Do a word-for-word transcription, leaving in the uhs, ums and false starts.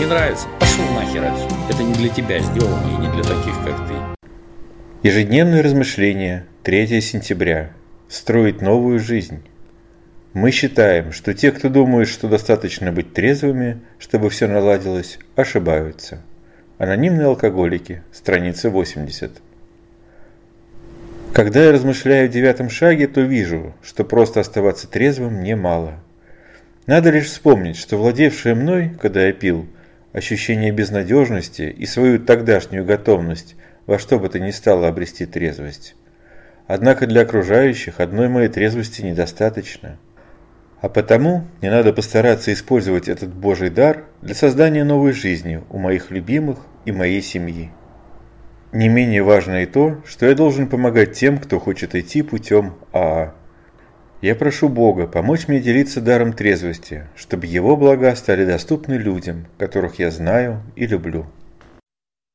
Не нравится? Пошел нахер отсюда. Это не для тебя сделано и не для таких, как ты. Ежедневные размышления. третьего сентября. Строить новую жизнь. Мы считаем, что те, кто думает, что достаточно быть трезвыми, чтобы все наладилось, ошибаются. Анонимные алкоголики. Страница восемьдесят. Когда я размышляю в девятом шаге, то вижу, что просто оставаться трезвым немало. Надо лишь вспомнить, что владевшее мной, когда я пил, ощущение безнадежности и свою тогдашнюю готовность во что бы то ни стало обрести трезвость. Однако для окружающих одной моей трезвости недостаточно. А потому мне надо постараться использовать этот Божий дар для создания новой жизни у моих любимых и моей семьи. Не менее важно и то, что я должен помогать тем, кто хочет идти путем АА. Я прошу Бога помочь мне делиться даром трезвости, чтобы Его блага стали доступны людям, которых я знаю и люблю.